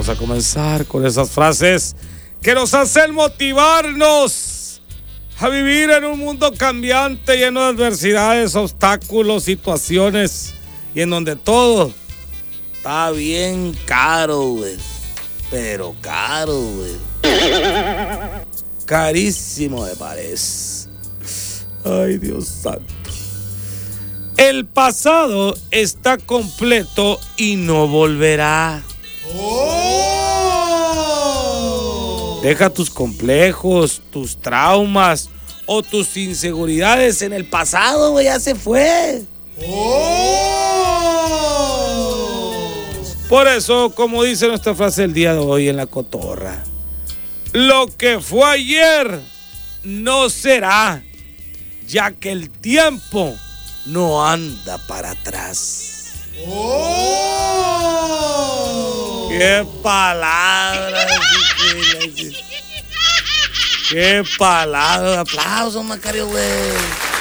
vamos a comenzar con esas frases que nos hacen motivarnos a vivir en un mundo cambiante, lleno de adversidades, obstáculos, situaciones, y en donde todo está bien caro, güey. Pero caro, güey. Carísimo me parece. Ay, Dios santo. El pasado está completo y no volverá. ¡Oh! Deja tus complejos, tus traumas o tus inseguridades en el pasado, güey, ya se fue. ¡Oh! Por eso, como dice nuestra frase el día de hoy en La Cotorra, lo que fue ayer no será, ya que el tiempo no anda para atrás. ¡Oh! ¡Qué palabras! ¡Qué palabras! ¡Aplausos, Macario, güey!